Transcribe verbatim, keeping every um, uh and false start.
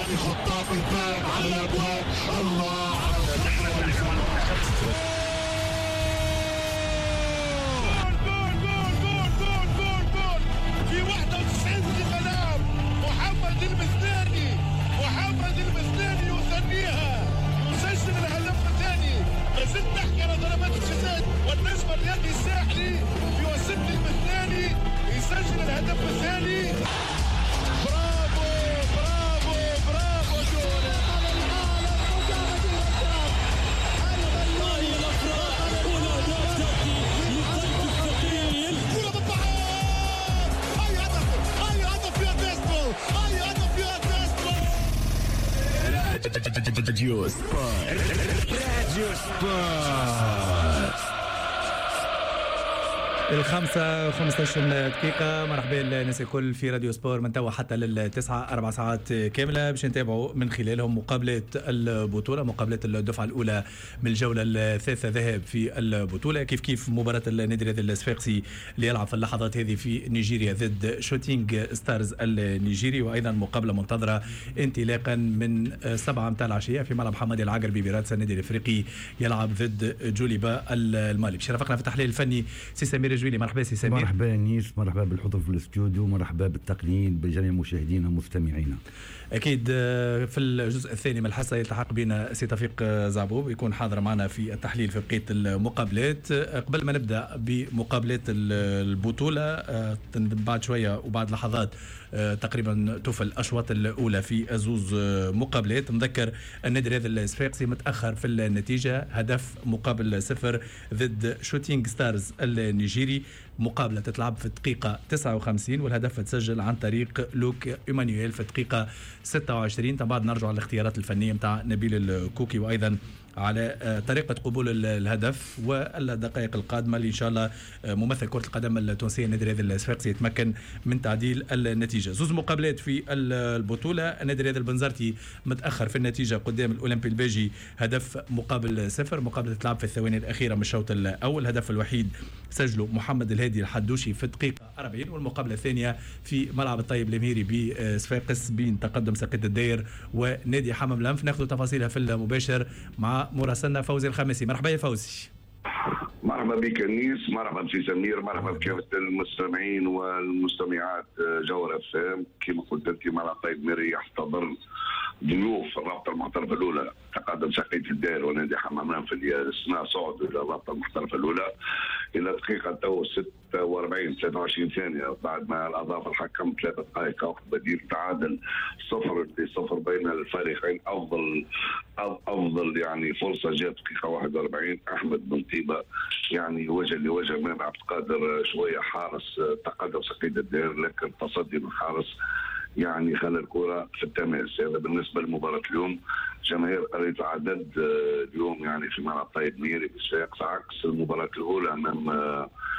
الثاني خطاف الباب على الابواب. الله في واحد وتسعين دقيقة لعب محمد المثناني محمد المثناني يثنيها يسجل الهدف الثاني. ما زلت نحكي على ضربات الجزاء والنجم الرياضي الساحلي يوسف المثناني يسجل الهدف الثاني. برافو برافو برافو جولة على العالم وجابت الأفراح. هاي الأفراح والأهداف تأتي للقلب الثقيل. كرة بالبعاد. هاي هدف هاي هدف يا ديسترو هاي هدف يا ديسترو. راديو سبورت راديو سبورت. الخمسة وخمسة عشر دقيقة. مرحبا الناس الكل في راديو سبور من توا حتى للتسعة أربع ساعات كاملة باش نتابعوا من خلالهم مقابلة البطولة، مقابلة الدفعة الأولى من الجولة الثالثة ذهاب في البطولة. كيف كيف مباراة النادي الصفاقسي اللي يلعب في اللحظات هذه في نيجيريا ضد شوتينغ ستارز النيجيري، وأيضا مقابلة منتظرة انطلاقا من سبعة متاع العشية في ملعب حمادي العقربي برادس. النادي الإفريقي يلعب ضد جوليبا المالي. باش رافقنا في التحليل الفني سي سمير جويلي. مرحبا سي سمير. مرحبا نيس، مرحبا بالحضور في الاستوديو، مرحبا بالتقنيين بجميع مشاهدينا ومستمعينا. اكيد في الجزء الثاني من الحصه يلتحق بنا سي توفيق زعبوب يكون حاضر معنا في التحليل في بقيه المقابلات. قبل ما نبدا بمقابلات البطوله بعد شويه وبعد لحظات تقريبا توفى الاشواط الاولى في ازوز مقابلات. نذكر النادي هذا الصفاقسي متاخر في النتيجه، هدف مقابل صفر ضد شوتينغ ستارز النيجيري. مقابله تتلعب في الدقيقه تسعة وخمسين والهدف تسجل عن طريق لوك ايمانويل في الدقيقه ستة وعشرين. بعد نرجع للاختيارات الفنيه نتاع نبيل الكوكي وايضا على طريقة قبول الهدف والدقائق القادمة اللي إن شاء الله ممثل كرة القدم التونسية النادي الرياضي الصفاقسي يتمكن من تعديل النتيجة. زوز مقابلات في البطولة. النادي الرياضي البنزرتي متأخر في النتيجة قدام الأولمبي الباجي هدف مقابل صفر. مقابلة تلعب في الثواني الأخيرة من الشوط الأول. الهدف الوحيد سجله محمد الهادي الحدوشي في الدقيقة أربعين، والمقابلة الثانية في ملعب الطيب المهيري بصفاقس بين تقدم ساقية الداير ونادي حمام الأنف. ناخذ تفاصيلها في المباشر مع مراسلنا فوزي الخميسي. مرحبا يا فوزي. مرحبا بك انيس، مرحبا بسي سمير، مرحبا بكافه المستمعين والمستمعات جوهر اف ام. كما قلت انت ملعب طيب ميري يحتضر ضيوف الرابطه المحترفه الاولى تقدم ساقية الداير ونادي حمام الانف اللي السنه صعدوا الى الرابطه المحترفه الاولى الى دقيقه تو ستة وأربعين ثلاثة وعشرين ثانيه بعد ما اضاف الحكم ثلاث دقائق وقت بديل. تعادل صفر لصفر بين الفريقين. افضل افضل يعني فرصه جاءت دقيقه واحد وأربعين. احمد بن طيبه يعني وجه لوجه مع عبد القادر شويه حارس تقدم ساقية الداير، لكن تصدي من الحارس يعني خلى الكرة في التماس. هذا بالنسبة لمباراة اليوم. جماهير قرية العدد اليوم يعني في ملعب طيب ميري بصفاقس عكس المباراة الأولى أمام